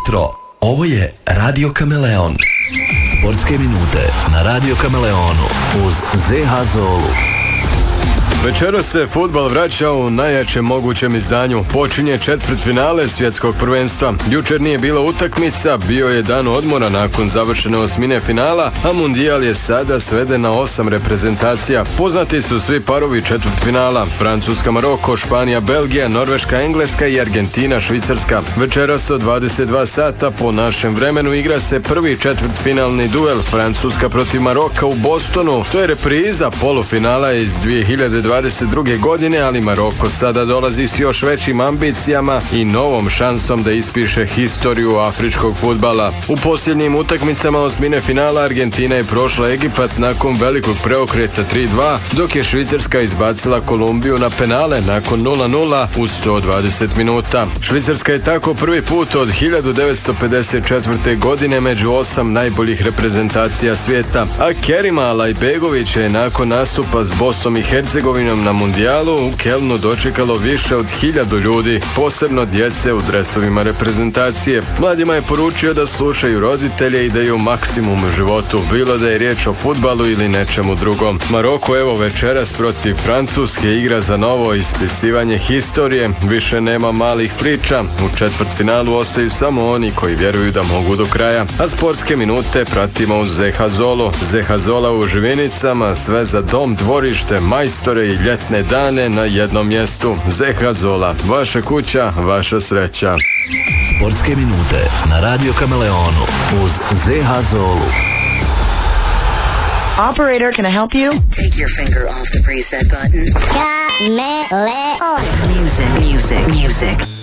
jutro. Ovo je Radio Kameleon. Sportske minute na Radio Kameleonu uz ZH Zolu. Večeras se fudbal vraća u najjačem mogućem izdanju. Počinje četvrtfinale svjetskog prvenstva. Jučer nije bila utakmica, bio je dan odmora nakon završene osmine finala, a mundijal je sada sveden na 8 reprezentacija. Poznati su svi parovi četvrtfinala: Francuska, Maroko, Španija, Belgija, Norveška, Engleska i Argentina, Švicarska. Večeras od 22 sata po našem vremenu igra se prvi četvrtfinalni duel Francuska protiv Maroka u Bostonu. To je repriza polufinala iz 2022. godine, ali Maroko sada dolazi s još većim ambicijama i novom šansom da ispiše historiju afričkog fudbala. U posljednjim utakmicama osmine finala Argentina je prošla Egipat nakon velikog preokreta 3-2, dok je Švicarska izbacila Kolumbiju na penale nakon 0-0 u 120 minuta. Švicarska je tako prvi put od 1954. godine među 8 najboljih reprezentacija svijeta, a Kerima Alajbegović je nakon nastupa s Bosnom i Hercegovinom na mundijalu u Kelnu dočekalo više od 1000 ljudi, posebno djece u dresovima reprezentacije. Mladima je poručio da slušaju roditelje i da je maksimum u životu, bilo da je riječ o fudbalu ili nečemu drugom. Maroko evo večeras protiv Francuske igra za novo ispisivanje historije, više nema malih priča, u četvrtfinalu ostaju samo oni koji vjeruju da mogu do kraja. A sportske minute pratimo uz ZH Zolu. ZH Zola u Živinicama, sve za dom, dvorište, majstore i ljetne dane na jednom mjestu. ZH Zola, vaša kuća, vaša sreća. Sportske minute na Radio Kameleonu uz ZH Zolu. Operator, can I help you? Take your finger off the preset button. Kameleon. Music.